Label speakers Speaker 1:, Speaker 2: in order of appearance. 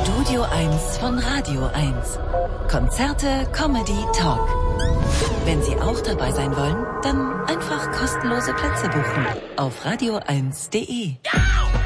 Speaker 1: Studio 1 von Radio 1. Konzerte, Comedy, Talk. Wenn Sie auch dabei sein wollen, dann einfach kostenlose Plätze buchen auf radio1.de. Ja!